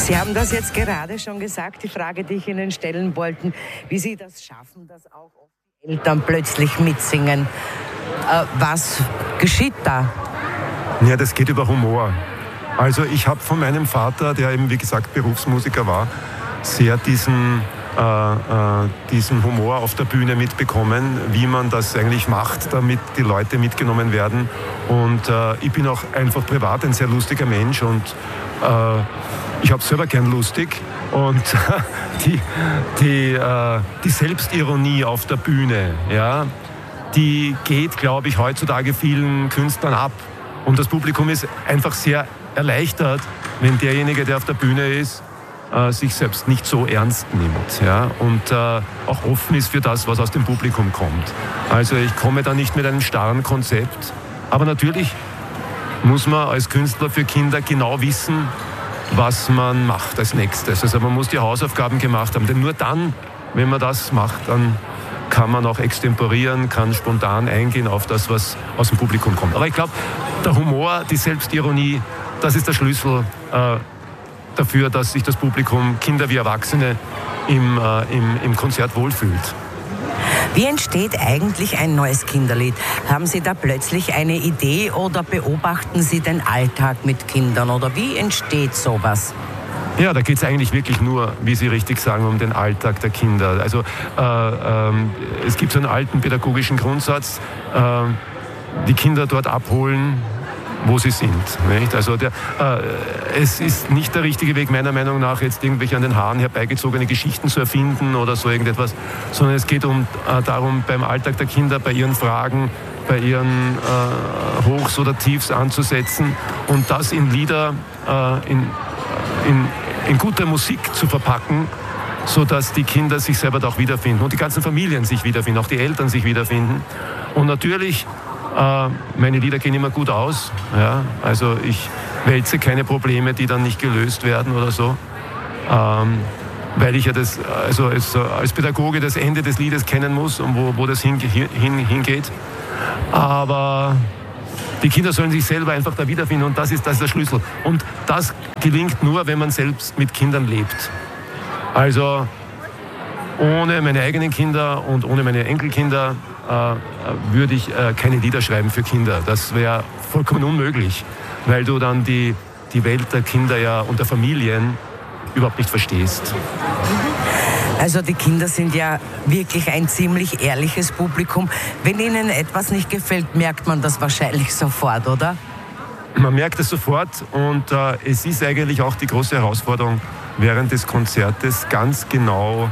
Sie haben das jetzt gerade schon gesagt, die Frage, die ich Ihnen stellen wollte, wie Sie das schaffen, dass auch die Eltern plötzlich mitsingen. Was geschieht da? Ja, das geht über Humor. Also ich habe von meinem Vater, der eben wie gesagt Berufsmusiker war, sehr diesen Humor auf der Bühne mitbekommen, wie man das eigentlich macht, damit die Leute mitgenommen werden. Und ich bin auch einfach privat ein sehr lustiger Mensch und ich habe selber gern lustig. Und die Selbstironie auf der Bühne, ja, die geht, glaube ich, heutzutage vielen Künstlern ab. Und das Publikum ist einfach sehr erleichtert, wenn derjenige, der auf der Bühne ist, sich selbst nicht so ernst nimmt, ja, und auch offen ist für das, was aus dem Publikum kommt. Also ich komme da nicht mit einem starren Konzept, aber natürlich muss man als Künstler für Kinder genau wissen, was man macht als nächstes. Also man muss die Hausaufgaben gemacht haben, denn nur dann, wenn man das macht, dann kann man auch extemporieren, kann spontan eingehen auf das, was aus dem Publikum kommt. Aber ich glaube, der Humor, die Selbstironie, das ist der Schlüssel dafür, dass sich das Publikum, Kinder wie Erwachsene, im Konzert wohlfühlt. Wie entsteht eigentlich ein neues Kinderlied? Haben Sie da plötzlich eine Idee oder beobachten Sie den Alltag mit Kindern? Oder wie entsteht sowas? Ja, da geht es eigentlich wirklich nur, wie Sie richtig sagen, um den Alltag der Kinder. Also es gibt so einen alten pädagogischen Grundsatz, die Kinder dort abholen, wo sie sind. Nicht? Also es ist nicht der richtige Weg, meiner Meinung nach, jetzt irgendwelche an den Haaren herbeigezogene Geschichten zu erfinden oder so irgendetwas, sondern es geht darum, beim Alltag der Kinder, bei ihren Fragen, bei ihren Hochs oder Tiefs anzusetzen und das in Lieder, in gute Musik zu verpacken, sodass die Kinder sich selber da auch wiederfinden und die ganzen Familien sich wiederfinden, auch die Eltern sich wiederfinden. Und natürlich, meine Lieder gehen immer gut aus. Ja? Also ich wälze keine Probleme, die dann nicht gelöst werden oder so. Weil ich ja das, also als Pädagoge das Ende des Liedes kennen muss und wo das hingeht. Aber die Kinder sollen sich selber einfach da wiederfinden und das ist der Schlüssel. Und das gelingt nur, wenn man selbst mit Kindern lebt. Also ohne meine eigenen Kinder und ohne meine Enkelkinder würde ich keine Lieder schreiben für Kinder. Das wäre vollkommen unmöglich, weil du dann die Welt der Kinder ja und der Familien überhaupt nicht verstehst. Also die Kinder sind ja wirklich ein ziemlich ehrliches Publikum. Wenn ihnen etwas nicht gefällt, merkt man das wahrscheinlich sofort, oder? Man merkt es sofort und es ist eigentlich auch die große Herausforderung während des Konzertes ganz genau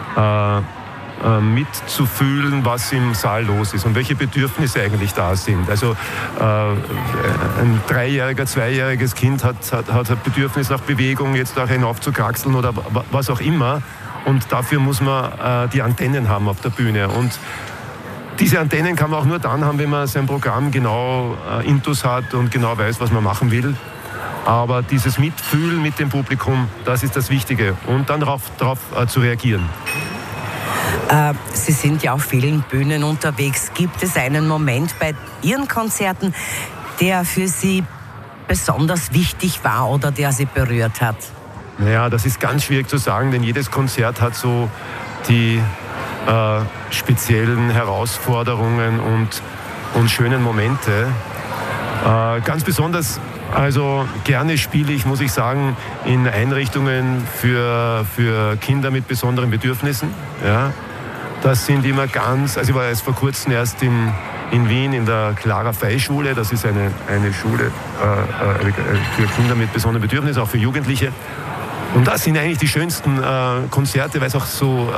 mitzufühlen, was im Saal los ist und welche Bedürfnisse eigentlich da sind. Also ein 3-jähriger, 2-jähriges Kind hat ein Bedürfnis nach Bewegung, jetzt da hinauf zu kraxeln oder was auch immer. Und dafür muss man die Antennen haben auf der Bühne. Und diese Antennen kann man auch nur dann haben, wenn man sein Programm genau intus hat und genau weiß, was man machen will. Aber dieses Mitfühlen mit dem Publikum, das ist das Wichtige. Und dann darauf zu reagieren. Sie sind ja auf vielen Bühnen unterwegs. Gibt es einen Moment bei Ihren Konzerten, der für Sie besonders wichtig war oder der Sie berührt hat? Naja, das ist ganz schwierig zu sagen, denn jedes Konzert hat so die speziellen Herausforderungen und schönen Momente. Ganz besonders, also gerne spiele ich, muss ich sagen, in Einrichtungen für Kinder mit besonderen Bedürfnissen. Ja. Das sind immer ganz, also ich war jetzt vor kurzem erst in Wien in der Clara-Fey-Schule, das ist eine Schule für Kinder mit besonderen Bedürfnissen, auch für Jugendliche. Und das sind eigentlich die schönsten Konzerte, weil es auch so,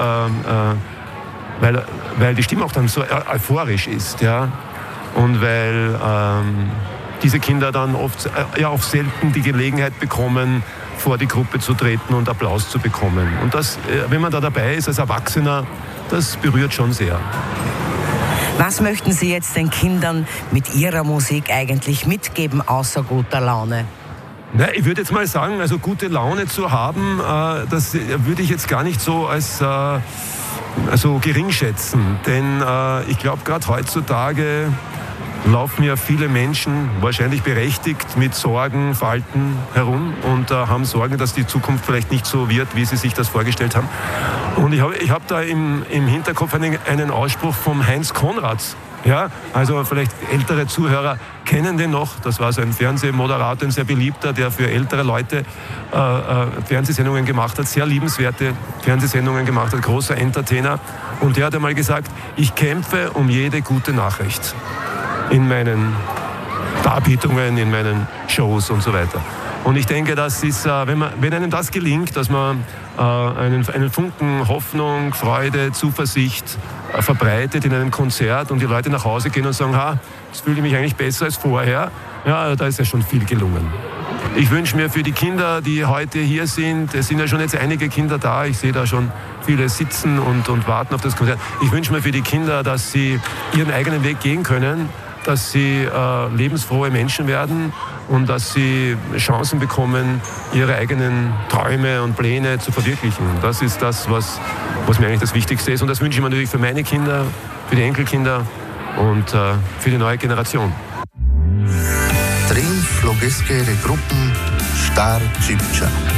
weil die Stimme auch dann so euphorisch ist, ja, und weil diese Kinder dann oft selten die Gelegenheit bekommen, vor die Gruppe zu treten und Applaus zu bekommen. Und das, wenn man da dabei ist als Erwachsener, das berührt schon sehr. Was möchten Sie jetzt den Kindern mit Ihrer Musik eigentlich mitgeben, außer guter Laune? Na, ich würde jetzt mal sagen, also gute Laune zu haben, das würde ich jetzt gar nicht so als gering schätzen. Denn ich glaube, gerade heutzutage laufen ja viele Menschen, wahrscheinlich berechtigt, mit Sorgen, Falten herum und haben Sorgen, dass die Zukunft vielleicht nicht so wird, wie sie sich das vorgestellt haben. Und ich hab da im Hinterkopf einen Ausspruch vom Heinz Konrads. Ja, also vielleicht ältere Zuhörer kennen den noch. Das war so ein Fernsehmoderator, ein sehr beliebter, der für ältere Leute Fernsehsendungen gemacht hat, sehr liebenswerte Fernsehsendungen gemacht hat, großer Entertainer. Und der hat einmal gesagt, ich kämpfe um jede gute Nachricht in meinen Darbietungen, in meinen Shows und so weiter. Und ich denke, das ist, wenn einem das gelingt, dass man einen Funken Hoffnung, Freude, Zuversicht verbreitet in einem Konzert und die Leute nach Hause gehen und sagen, jetzt fühle ich mich eigentlich besser als vorher, ja, da ist ja schon viel gelungen. Ich wünsche mir für die Kinder, die heute hier sind, es sind ja schon jetzt einige Kinder da, ich sehe da schon viele sitzen und warten auf das Konzert. Ich wünsche mir für die Kinder, dass sie ihren eigenen Weg gehen können, dass sie lebensfrohe Menschen werden und dass sie Chancen bekommen, ihre eigenen Träume und Pläne zu verwirklichen. Das ist das, was mir eigentlich das Wichtigste ist. Und das wünsche ich mir natürlich für meine Kinder, für die Enkelkinder und für die neue Generation. Triumf Logeske Gruppen Star Cipcia.